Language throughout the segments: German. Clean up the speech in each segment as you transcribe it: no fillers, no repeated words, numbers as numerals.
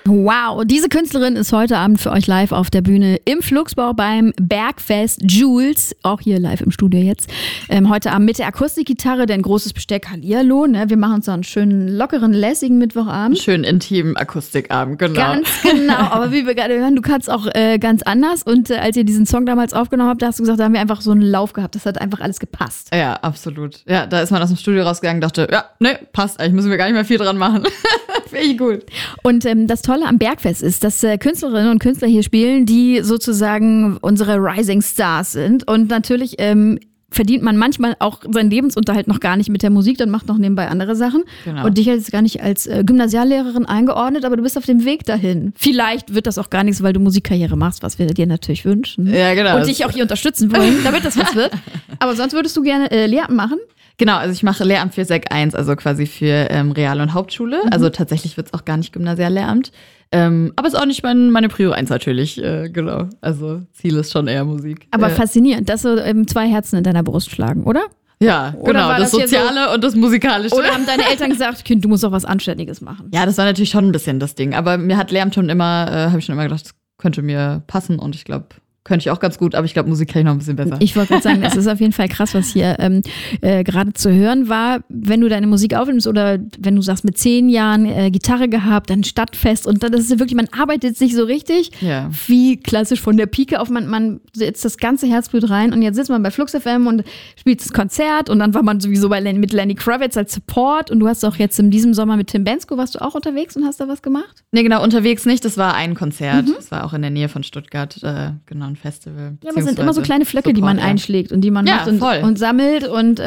Wow, diese Künstlerin ist heute Abend für euch live auf der Bühne im Flugsbau beim Bergfest. Jules, auch hier live im Studio jetzt. Heute Abend mit der Akustikgitarre, denn großes Besteck, hallihallo. Ne? Wir machen uns so einen schönen, lockeren, lässigen Mittwochabend. Schönen intimen Akustikabend, genau. Ganz genau, aber wie wir gerade hören, du kannst auch ganz anders. Und als ihr diesen Song damals aufgenommen habt, da hast du gesagt, da haben wir einfach so einen Lauf gehabt. Das hat einfach alles gepasst. Ja, absolut. Ja, da ist man aus dem Studio rausgegangen und dachte, ja, ne, passt, eigentlich müssen wir gar nicht mehr viel dran machen. Finde ich gut. Und das Tolle am Bergfest ist, dass Künstlerinnen und Künstler hier spielen, die sozusagen unsere Rising Stars sind. Und natürlich verdient man manchmal auch seinen Lebensunterhalt noch gar nicht mit der Musik, dann macht noch nebenbei andere Sachen. Genau. Und dich jetzt gar nicht als Gymnasiallehrerin eingeordnet, aber du bist auf dem Weg dahin. Vielleicht wird das auch gar nichts, weil du Musikkarriere machst, was wir dir natürlich wünschen. Ja, genau. Und dich auch hier unterstützen wollen, damit das was wird. Aber sonst würdest du gerne Lehramt machen? Genau, also ich mache Lehramt für Sek 1, also quasi für Real- und Hauptschule. Also tatsächlich wird es auch gar nicht Gymnasiallehramt. Aber ist auch nicht meine Prio 1 natürlich, genau. Also Ziel ist schon eher Musik. Aber faszinierend, dass so zwei Herzen in deiner Brust schlagen, oder? Ja, Oder genau, war das Soziale so, und das Musikalische. Oder haben deine Eltern gesagt, Kind, du musst doch was Anständiges machen? Ja, das war natürlich schon ein bisschen das Ding. Aber mir hat Lehramt schon immer, habe ich schon immer gedacht, das könnte mir passen und ich glaube, könnte ich auch ganz gut, aber ich glaube, Musik kann ich noch ein bisschen besser. Ich wollte gerade sagen, das ist auf jeden Fall krass, was hier gerade zu hören war. Wenn du deine Musik aufnimmst oder wenn du sagst, mit 10 Jahren Gitarre gehabt, dann Stadtfest und dann ist es wirklich, man arbeitet sich so richtig, wie klassisch von der Pike auf, man setzt das ganze Herzblut rein und jetzt sitzt man bei Flux FM und spielt das Konzert und dann war man sowieso mit Lenny Kravitz als Support und du hast auch jetzt in diesem Sommer mit Tim Bensko, warst du auch unterwegs und hast da was gemacht? Nee, genau, unterwegs nicht, das war ein Konzert, das war auch in der Nähe von Stuttgart, genau, ein Festival. Ja, aber es sind immer so kleine Flöcke, die man einschlägt und die man macht und sammelt und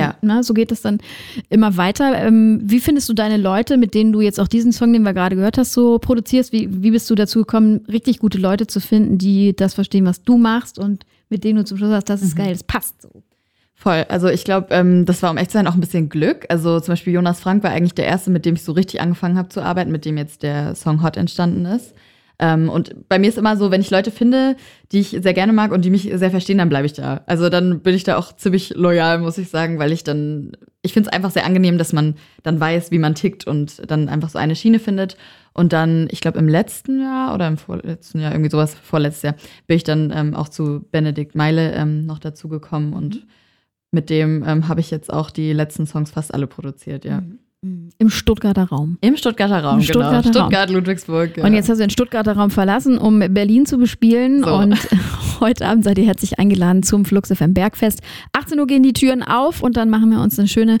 so geht es dann immer weiter. Wie findest du deine Leute, mit denen du jetzt auch diesen Song, den wir gerade gehört hast, so produzierst? Wie bist du dazu gekommen, richtig gute Leute zu finden, die das verstehen, was du machst und mit denen du zum Schluss sagst, das ist geil, das passt so? Voll, also ich glaube, das war um echt zu sein auch ein bisschen Glück. Also zum Beispiel Jonas Frank war eigentlich der Erste, mit dem ich so richtig angefangen habe zu arbeiten, mit dem jetzt der Song Hot entstanden ist. Und bei mir ist immer so, wenn ich Leute finde, die ich sehr gerne mag und die mich sehr verstehen, dann bleibe ich da. Also dann bin ich da auch ziemlich loyal, muss ich sagen, weil ich finde es einfach sehr angenehm, dass man dann weiß, wie man tickt und dann einfach so eine Schiene findet. Und dann, ich glaube im letzten Jahr oder im vorletzten Jahr, irgendwie sowas, vorletztes Jahr, bin ich dann auch zu Benedikt Meile noch dazu gekommen und mit dem habe ich jetzt auch die letzten Songs fast alle produziert, ja. Im Stuttgarter Raum. Im Stuttgarter Raum, genau. Stuttgart, Ludwigsburg. Ja. Und jetzt hast du den Stuttgarter Raum verlassen, um Berlin zu bespielen. So. Und heute Abend seid ihr herzlich eingeladen zum Flux FM Bergfest. 18 Uhr gehen die Türen auf und dann machen wir uns eine schöne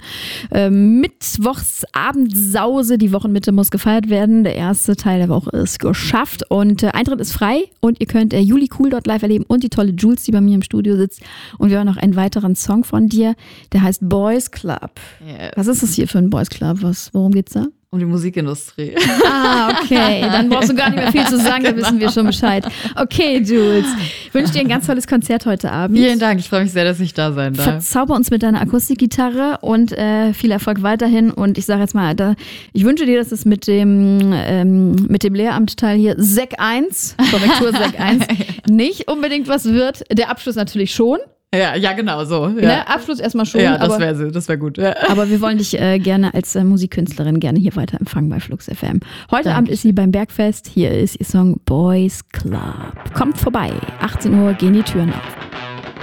Mittwochsabendsause. Die Wochenmitte muss gefeiert werden. Der erste Teil der Woche ist geschafft und Eintritt ist frei. Und ihr könnt Juli Cool dort live erleben und die tolle Jules, die bei mir im Studio sitzt. Und wir hören noch einen weiteren Song von dir, der heißt Boys Club. Yes. Was ist das hier für ein Boys Club? Worum geht's da? Um die Musikindustrie. Okay. Dann brauchst du gar nicht mehr viel zu sagen, da wissen wir schon Bescheid. Okay, Jules. Ich wünsche dir ein ganz tolles Konzert heute Abend. Vielen Dank, ich freue mich sehr, dass ich da sein darf. Verzauber uns mit deiner Akustikgitarre und viel Erfolg weiterhin. Und ich sage jetzt mal, ich wünsche dir, dass es mit dem Lehramtteil hier Sek 1, Korrektur Sek 1, nicht unbedingt was wird. Der Abschluss natürlich schon. Ja, genau, so. Ja. Ne, Abschluss erstmal schon. Ja, das wär gut. Ja. Aber wir wollen dich gerne als Musikkünstlerin gerne hier weiter empfangen bei Flux FM. Heute Abend ist sie beim Bergfest. Hier ist ihr Song Boys Club. Kommt vorbei. 18 Uhr gehen die Türen auf.